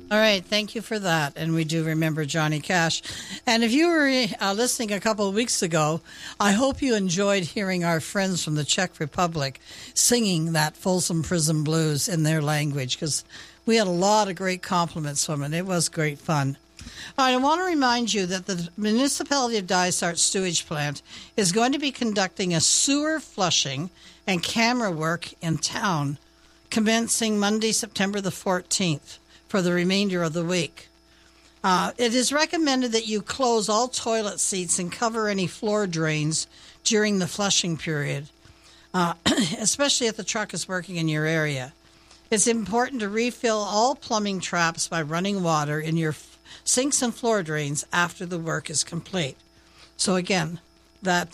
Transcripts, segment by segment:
All right, thank you for that. And we do remember Johnny Cash. And if you were listening a couple of weeks ago, I hope you enjoyed hearing our friends from the Czech Republic singing that Folsom Prison Blues in their language, because we had a lot of great compliments from it. It was great fun. All right, I want to remind you that the municipality of Dysart Sewage Plant is going to be conducting a sewer flushing and camera work in town commencing Monday, September the 14th. For the remainder of the week. It is recommended that you close all toilet seats and cover any floor drains during the flushing period, especially if the truck is working in your area. It's important to refill all plumbing traps by running water in your sinks and floor drains after the work is complete. So again, that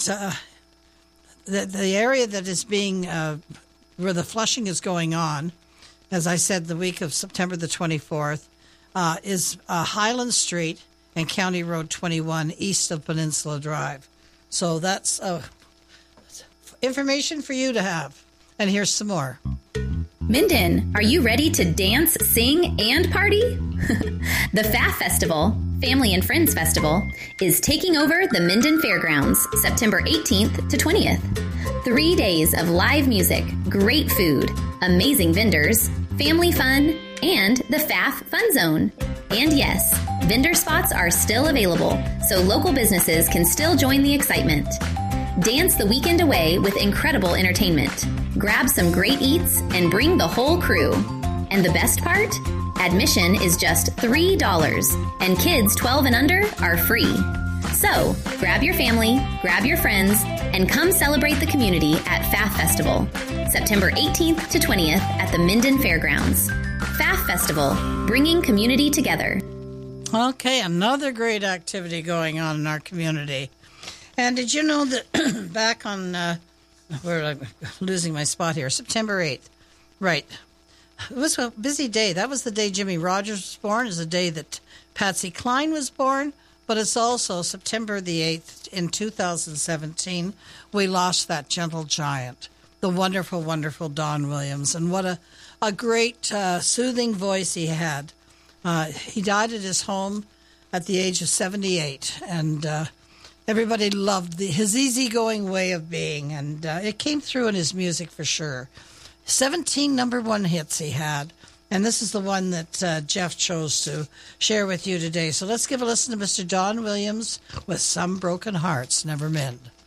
the area that is being where the flushing is going on, as I said, the week of September the 24th, is Highland Street and County Road 21 east of Peninsula Drive. So that's information for you to have. And here's some more. Minden, are you ready to dance, sing, and party? The FAF Festival, Family and Friends Festival, is taking over the Minden Fairgrounds September 18th to 20th. 3 days of live music, great food, amazing vendors, family fun, and the FAF Fun Zone. And yes, vendor spots are still available, so local businesses can still join the excitement. Dance the weekend away with incredible entertainment. Grab some great eats and bring the whole crew. And the best part? Admission is just $3, and kids 12 and under are free. So, grab your family, grab your friends, and come celebrate the community at FAF Festival, September 18th to 20th at the Minden Fairgrounds. FAF Festival, bringing community together. Okay, another great activity going on in our community. And did you know that back on, I'm losing my spot here, September 8th, right, it was a busy day. That was the day Jimmy Rogers was born. It was the day that Patsy Cline was born. But it's also September the 8th in 2017, we lost that gentle giant, the wonderful, wonderful Don Williams. And what a great, soothing voice he had. He died at his home at the age of 78. And everybody loved his easygoing way of being. And it came through in his music for sure. 17 number one hits he had. And this is the one that Jeff chose to share with you today. So let's give a listen to Mr. Don Williams with Some Broken Hearts Never Mend.